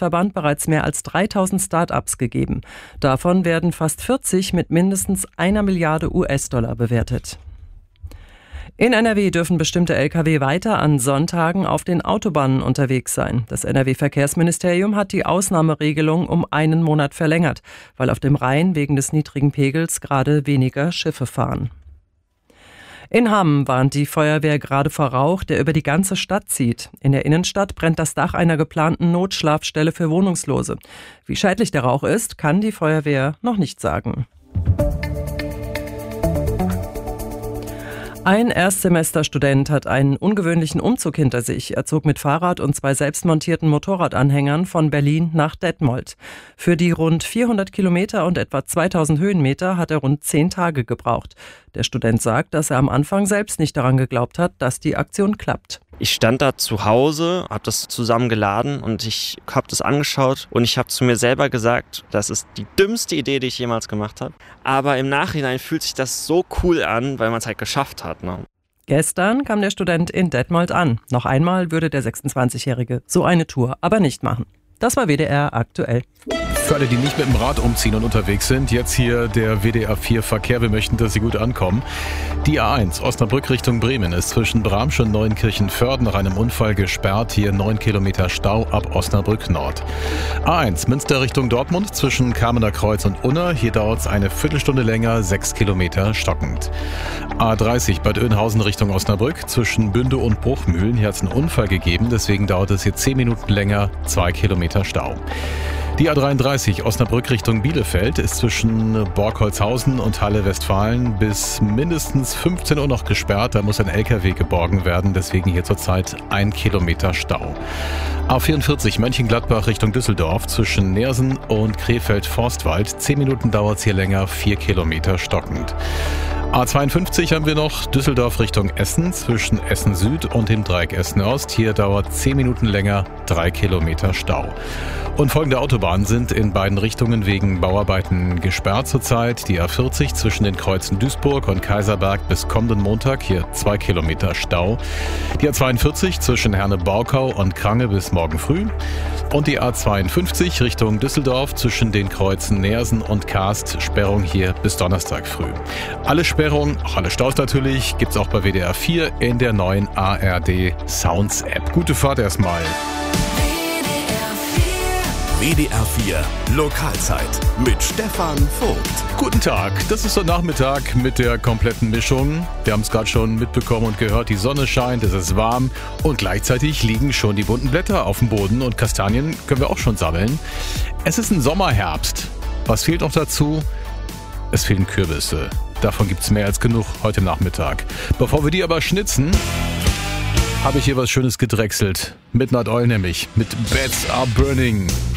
Bundesverband bereits mehr als 3000 Start-ups gegeben. Davon werden fast 40 mit mindestens 1 Milliarde US-Dollar bewertet. In NRW dürfen bestimmte Lkw weiter an Sonntagen auf den Autobahnen unterwegs sein. Das NRW-Verkehrsministerium hat die Ausnahmeregelung um 1 Monat verlängert, weil auf dem Rhein wegen des niedrigen Pegels gerade weniger Schiffe fahren. In Hamm warnt die Feuerwehr gerade vor Rauch, der über die ganze Stadt zieht. In der Innenstadt brennt das Dach einer geplanten Notschlafstelle für Wohnungslose. Wie schädlich der Rauch ist, kann die Feuerwehr noch nicht sagen. Ein Erstsemesterstudent hat einen ungewöhnlichen Umzug hinter sich. Er zog mit Fahrrad und 2 selbstmontierten Motorradanhängern von Berlin nach Detmold. Für die rund 400 Kilometer und etwa 2000 Höhenmeter hat er rund 10 Tage gebraucht. Der Student sagt, dass er am Anfang selbst nicht daran geglaubt hat, dass die Aktion klappt. Ich stand da zu Hause, habe das zusammen geladen und ich habe das angeschaut und ich habe zu mir selber gesagt, das ist die dümmste Idee, die ich jemals gemacht habe. Aber im Nachhinein fühlt sich das so cool an, weil man es halt geschafft hat. Ne? Gestern kam der Student in Detmold an. Noch einmal würde der 26-Jährige so eine Tour aber nicht machen. Das war WDR aktuell. Für alle, die nicht mit dem Rad umziehen und unterwegs sind, jetzt hier der WDR 4 Verkehr. Wir möchten, dass Sie gut ankommen. Die A1 Osnabrück Richtung Bremen ist zwischen Bramsch und Neuenkirchen-Förden nach einem Unfall gesperrt. Hier 9 Kilometer Stau ab Osnabrück Nord. A1 Münster Richtung Dortmund zwischen Kamener Kreuz und Unna. Hier dauert es eine Viertelstunde länger, 6 Kilometer stockend. A30 Bad Oeynhausen Richtung Osnabrück zwischen Bünde und Bruchmühlen. Hier hat es einen Unfall gegeben, deswegen dauert es hier 10 Minuten länger, 2 Kilometer Stau. Die A33 Osnabrück Richtung Bielefeld ist zwischen Borkholzhausen und Halle Westfalen bis mindestens 15 Uhr noch gesperrt. Da muss ein LKW geborgen werden, deswegen hier zurzeit 1 Kilometer Stau. A44 Mönchengladbach Richtung Düsseldorf zwischen Neersen und Krefeld-Forstwald. 10 Minuten dauert es hier länger, 4 Kilometer stockend. A52 haben wir noch Düsseldorf Richtung Essen zwischen Essen Süd und dem Dreieck Essen Ost. Hier dauert 10 Minuten länger, 3 Kilometer Stau. Und folgende Autobahnen sind in beiden Richtungen wegen Bauarbeiten gesperrt zurzeit. Die A40 zwischen den Kreuzen Duisburg und Kaiserberg bis kommenden Montag, hier 2 Kilometer Stau. Die A42 zwischen Herne-Borkau und Krange bis morgen früh. Und die A52 Richtung Düsseldorf zwischen den Kreuzen Neersen und Karst, Sperrung hier bis Donnerstag früh. Alle Sperrungen, auch alle Staus natürlich, gibt's auch bei WDR 4 in der neuen ARD Sounds App. Gute Fahrt erstmal. WDR 4 Lokalzeit mit Stefan Vogt. Guten Tag, das ist der Nachmittag mit der kompletten Mischung. Wir haben es gerade schon mitbekommen und gehört, die Sonne scheint, es ist warm und gleichzeitig liegen schon die bunten Blätter auf dem Boden und Kastanien können wir auch schon sammeln. Es ist ein Sommerherbst. Was fehlt noch dazu? Es fehlen Kürbisse. Davon gibt's mehr als genug heute Nachmittag. Bevor wir die aber schnitzen, habe ich hier was Schönes gedrechselt. Midnight Oil nämlich, mit Beds Are Burning.